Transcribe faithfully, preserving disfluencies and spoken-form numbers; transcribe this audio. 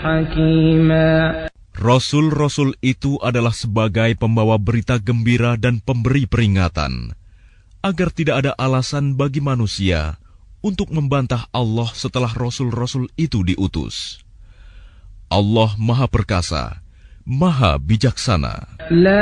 حكيما. Rasul-rasul itu adalah sebagai pembawa berita gembira dan pemberi peringatan, agar tidak ada alasan bagi manusia untuk membantah Allah setelah rasul-rasul itu diutus. Allah Maha Perkasa, Maha Bijaksana.